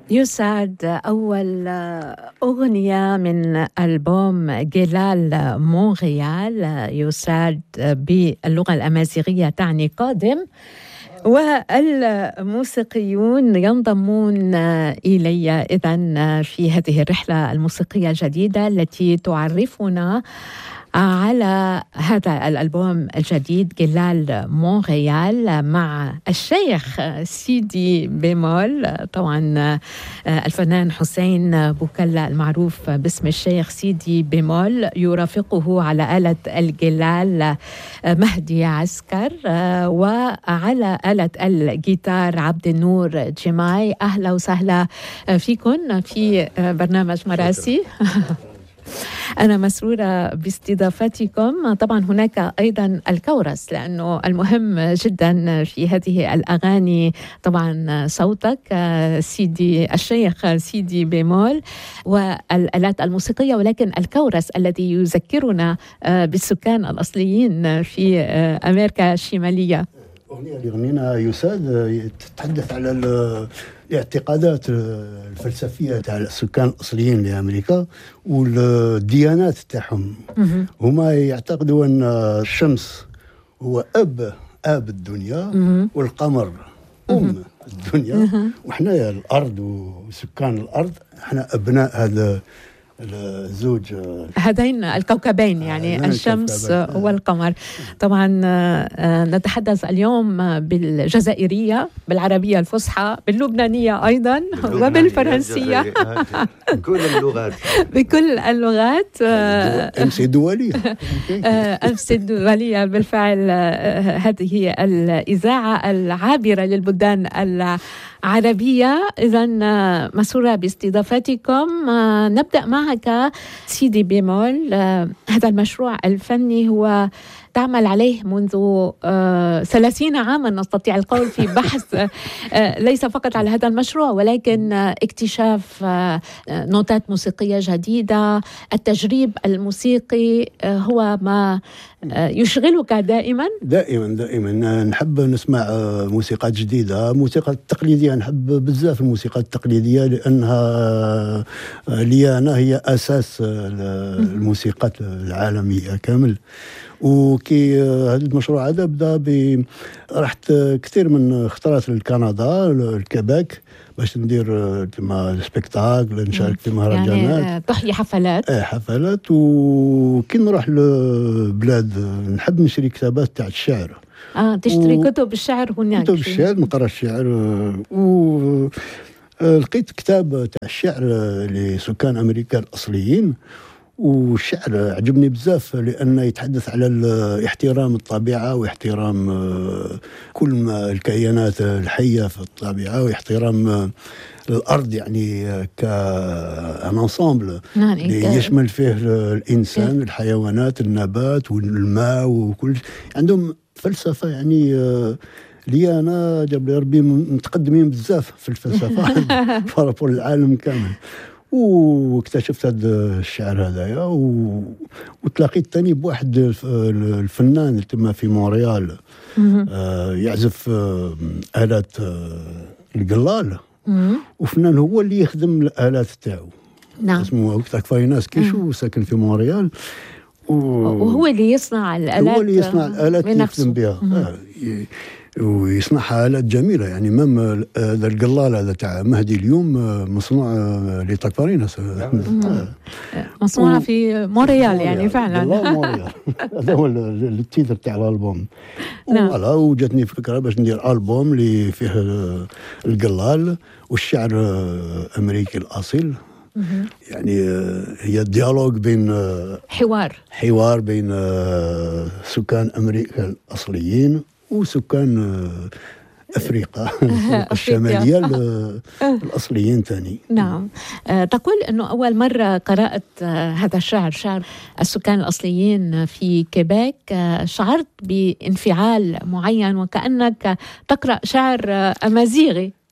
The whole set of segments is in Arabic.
يسعد أول أغنية من ألبوم جلال مونريال، يسعد باللغة الأمازيغية تعني قادم، والموسيقيون ينضمون إلي إذن في هذه الرحلة الموسيقية الجديدة التي تعرفنا على هذا الألبوم الجديد جلال مونريال مع الشيخ سيدي بيمول. طبعا الفنان حسين بوكلا المعروف باسم الشيخ سيدي بيمول، يرافقه على آلة الجلال مهدي عسكر، وعلى آلة الجيتار عبد النور جماي. أهلا وسهلا فيكم في برنامج مراسي. أنا مسرورة باستضافتكم. طبعا هناك أيضا الكورس، لأنه المهم جدا في هذه الأغاني طبعا صوتك سيدي الشيخ سيدي بيمول والآلات الموسيقية، ولكن الكورس الذي يذكرنا بالسكان الأصليين في أمريكا الشمالية. الأغنية اللي غنينا يساد تتحدث على الاعتقادات الفلسفية تاع السكان الأصليين لأمريكا والديانات تاعهم. هما يعتقدوا أن الشمس هو أب الدنيا والقمر الدنيا، وإحنا الأرض وسكان الأرض إحنا أبناء هذا الزوج، هذين الكوكبين، يعني الشمس والقمر. طبعا نتحدث اليوم بالجزائرية، بالعربية الفصحى، باللبنانية أيضا، وبالفرنسية، بكل اللغات. أمس دولية أمس دولية بالفعل. هذه الإذاعة العابرة للبلدان العربية. إذن مسرورة باستضافتكم. نبدأ معك سيدي بيمول. هذا المشروع الفني هو تعمل عليه منذ 30 عاما نستطيع القول، في بحث ليس فقط على هذا المشروع ولكن اكتشاف نوتات موسيقية جديدة. التجريب الموسيقي هو ما يشغلك دائما. نحب نسمع موسيقى جديدة. الموسيقى التقليدية نحب بزاف الموسيقى التقليدية، لأنها ليانا هي أساس الموسيقى العالمية كامل. وكي هذا المشروع هذا بدا رحت كثير من خطرات لكندا الكيباك باش ندير تما سبيكتاكل، نشارك في مهرجانات، يعني تحيي حفلات. وكي نروح لبلاد نحب نشري كتابات تاع الشعر. تشتري كتب الشعر هناك؟ كتب الشعر، نقرا الشعر. لقيت كتاب تاع الشعر لسكان أمريكا الأصليين، والشعر عجبني بزاف لأنه يتحدث على احترام الطبيعة واحترام كل الكائنات الحية في الطبيعة، واحترام الأرض، يعني كأنصامبل يشمل فيه الإنسان، الحيوانات، النبات والماء، وكل عندهم فلسفة. يعني لي أنا جاب لي ربي متقدمين بزاف في الفلسفة فرابور العالم كامل. واكتشفت هذا الشعر هذايا، وتلاقيت تاني بواحد الفنان تما في مونريال يعزف آلات القلال، وفنان هو اللي يخدم الآلات تاعو. نعم. اسمه تاكفايناس كيشو، ساكن في مونريال، وهو اللي يصنع الآلات، هو اللي يصنع الآلات يخدم بها. ويصنعها آلات جميلة. يعني مام هذا القلال هذا تاع مهدي اليوم مصنوع لتاكفاريناس، مصنوع في مونريال يعني فعلا. مونريال. هذا هو التيتر تاع الألبوم. ولا وجاتني فكرة باش ندير ألبوم اللي فيه القلال والشعر الأمريكي الأصيل. يعني هي ديالوج بين حوار بين سكان أمريكا الأصليين وسكان أفريقيا الشمالية الأصليين تاني. نعم. تقول أنه أول مرة قرأت هذا الشعر، شعر السكان الأصليين في كيباك، شعرت بانفعال معين وكأنك تقرأ شعر أمازيغي.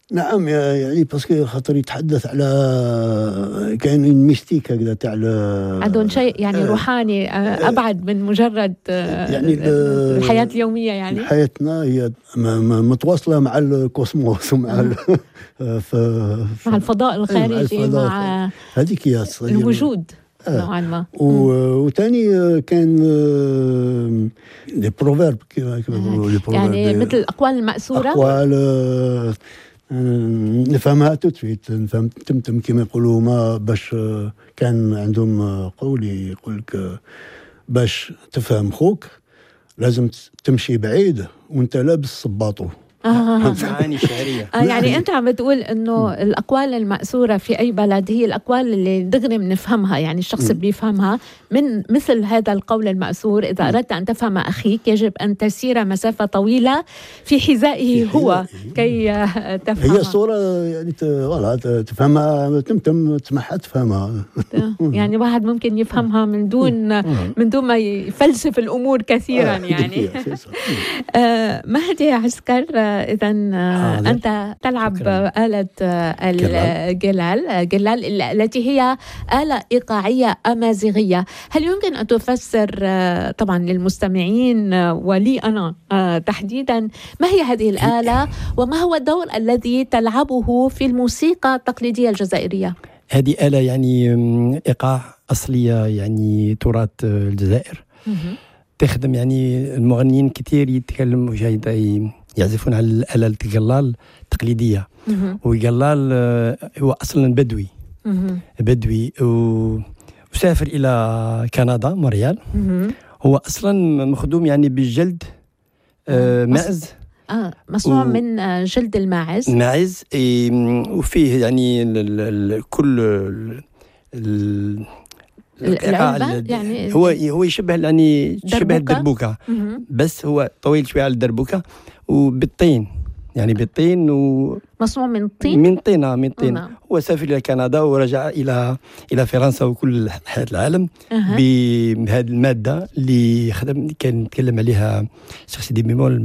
نعم يعني باسكو خاطر يتحدث على كاين ميستيك هكذا تاع عندهم شيء يعني روحاني ابعد من مجرد يعني الحياه اليوميه. يعني حياتنا هي متواصله مع الكوسموس ومع مع الفضاء الخارجي، مع هذيك هي الوجود نوعا ما. وثاني كان دي بروفيرب يعني مثل الأقوال المأثورة، أقوال نفهمها توتسويت، نفهم تمتم كما يقولوا ما باش كان عندهم قول يقول لك باش تفهم خوك لازم تمشي بعيد وانت لابس صباطو. معاني شعرية. يعني أنت عم بتقول إنه الأقوال المأثورة في أي بلد هي الأقوال اللي دغري بنفهمها، يعني الشخص بيفهمها. من مثل هذا القول المأثور: إذا أردت أن تفهم أخيك يجب أن تسير مسافة طويلة في حذائه هو كي تفهم. هي الصورة يعني تفهمها، تمتم تسمعها تفهمها. يعني واحد ممكن يفهمها من دون ما يفلسف الأمور كثيرا. يعني مهدي عسكر، إذا أنت تلعب آلة الجلال التي هي آلة إيقاعية أمازيغية. هل يمكن أن تفسر طبعا للمستمعين ولي أنا تحديدا ما هي هذه الآلة وما هو الدور الذي تلعبه في الموسيقى التقليدية الجزائرية؟ هذه آلة يعني إيقاع أصلية، يعني تراث الجزائر. تخدم يعني المغنيين كثير يتكلموا يعزفون على الآلة الجلال التقليدية. وجلال هو أصلا بدوي وسافر إلى كندا مونريال. هو أصلا مخدوم يعني بالجلد ماعز، مصنوع من جلد الماعز. وفيه يعني كل العلبة، يعني هو يشبه يعني شبه الدربوكة، بس هو طويل شوية على الدربوكة وبالطين، يعني بالطين مصنوع من طين. من طين. هو سافر إلى كندا ورجع إلى فرنسا وكل حياة العالم بهذه المادة اللي كان يتكلم عليها شخص دي بيمول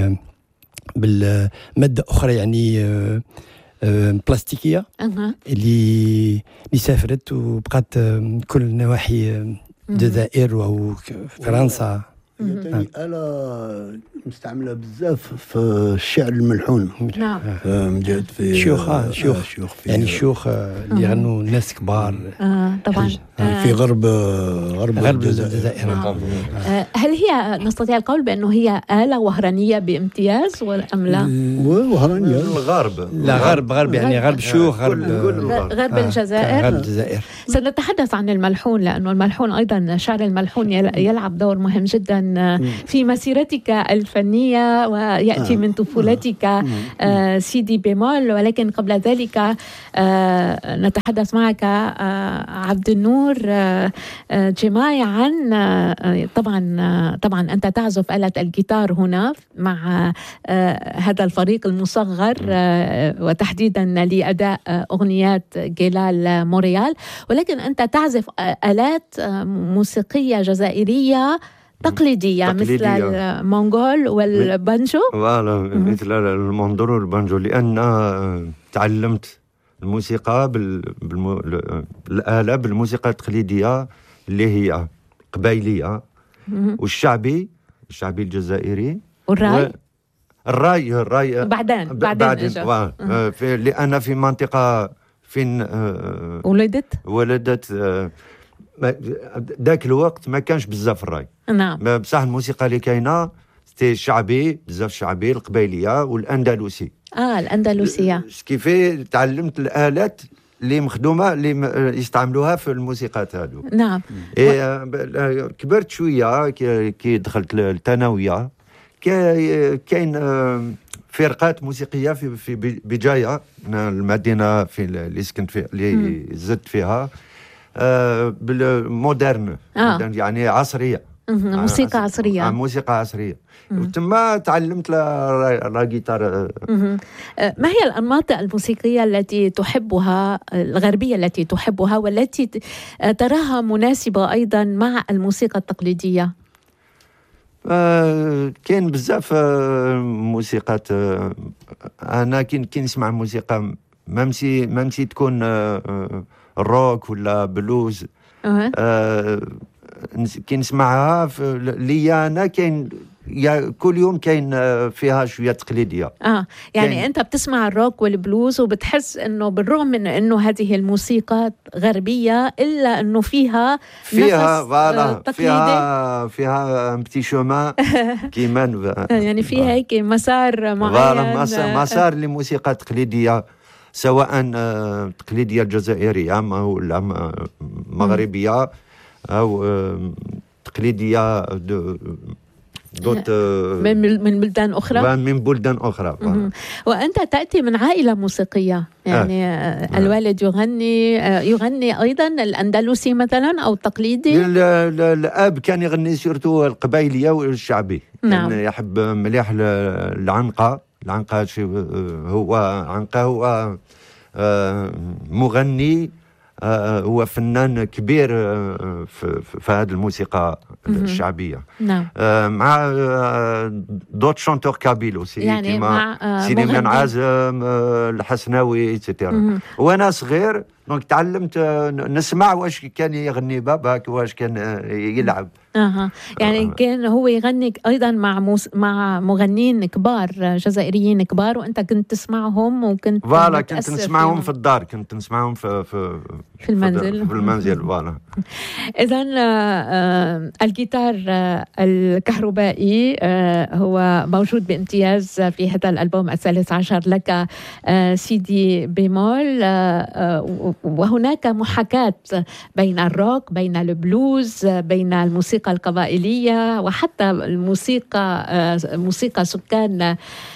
بالمادة أخرى يعني بلاستيكية اللي سافرت وبقات كل نواحي الجزائر أو فرنسا. ثاني آلة مستعملة بزاف في الشعر الملحون. نعم. مجد في شيوخ يعني الشيوخ اللي يغنوا ناس كبار. طبعا في غرب الجزائر. هل هي نستطيع القول بأنه هي آلة وهرانية بامتياز أم لا؟ وهرانية غرب يعني غرب شيوخ غرب الجزائر. سنتحدث عن الملحون، لأنه الملحون أيضا شعر الملحون يلعب دور مهم جدا في مسيرتك الفنية ويأتي من طفولتك سيدي بيمول. ولكن قبل ذلك نتحدث معك عبد النور جماعي عن طبعا أنت تعزف آلة الجيتار هنا مع هذا الفريق المصغر وتحديدا لأداء أغنيات جلال مونريال، ولكن أنت تعزف آلات موسيقية جزائرية تقليدية مثل المونغول والبانجو. مثل المونغول والبانجو، لأن تعلمت الموسيقى بالآلة بالموسيقى التقليدية اللي هي قبائلية والشعبي الجزائري والراي بعدين لأن في منطقة فين ولدت ذاك الوقت ما كانش بزاف الراي. نعم. بصح الموسيقى اللي كاينه شعبي بزاف، شعبي القبائليه والاندلسيه. الأندلسية. كيفاه تعلمت الآلات اللي مخدومة اللي يستعملوها في الموسيقات هذو. نعم. كبرت شوية كي دخلت الثانوية، كاين فرقات موسيقية في بجاية المدينة في اللي سكنت فيها اللي زدت فيها بالمودرن، يعني عصرية، موسيقى عصرية. موسيقى عصرية. وتما تعلمت لا جيتار. ما هي الأنماط الموسيقية التي تحبها الغربية التي تحبها والتي تراها مناسبة أيضا مع الموسيقى التقليدية؟ كاين بزاف موسيقات. انا كي نسمع موسيقى ممشي تكون الروك ولا بلوز، كي نسمعها ليا انا كاين كل يوم كاين فيها شويه تقليديه. يعني انت بتسمع الروك والبلوز وبتحس انه بالرغم من انه هذه الموسيقى غربيه الا انه فيها تقليدي، فيها بتي شومان كيما يعني فيها هيك مسار معين، مسار لموسيقى تقليديه، سواء تقليديه الجزائريه ولا مغربيه او تقليديه دوت من بلدان أخرى. من بلدان أخرى. وأنت تأتي من عائلة موسيقية، يعني الوالد يغني أيضا الأندلسي مثلا أو التقليدي. الأب كان يغني سورتو القبائلية والشعبي. نعم. كان يحب مليح العنقة هو مغني، هو فنان كبير في هذه الموسيقى الشعبية. نعم. مع دوت شونتور كابيل aussi، يعني مع سليمان عازم، الحسناوي اتسيتيرا. وانا صغير دونك تعلمت نسمع واش كان يغني باباك، واش كان يلعب. يعني كان هو يغني ايضا مع مغنيين كبار جزائريين كبار، وانت كنت تسمعهم وكنت كنت نسمعهم في الدار، كنت نسمعهم في المنزل. فوالا. اذا الجيتار الكهربائي هو موجود بامتياز في هذا الالبوم الثالث عشر لك سيدي بيمول، وهناك محاكاة بين الروك، بين البلوز، بين الموسيقى القبائلية، وحتى موسيقى سكان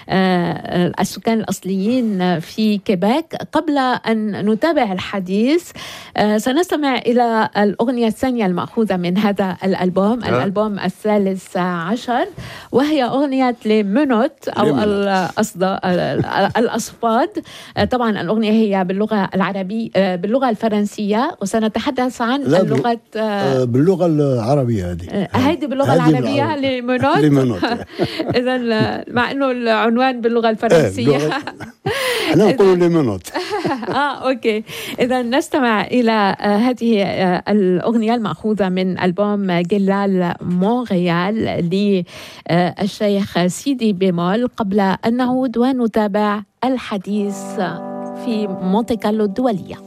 الأصليين في كيباك. قبل أن نتابع الحديث سنستمع إلى الأغنية الثانية المأخوذة من هذا الألبوم الثالث عشر، وهي أغنية لمنوت أو الأصفاد. طبعا الأغنية هي باللغة العربية باللغة الفرنسية، وسنتحدث عن اللغة باللغة العربية. هذه باللغة العربية لمنوت. إذا مع إنه العنوان باللغة الفرنسية أنا نقول لمنوت. أوكي. إذا نستمع إلى هذه الأغنية المأخوذة من ألبوم جلال مونريال للشيخ سيدي بيمول، قبل أن نعود ونتابع الحديث في مونتي كارلو الدولية.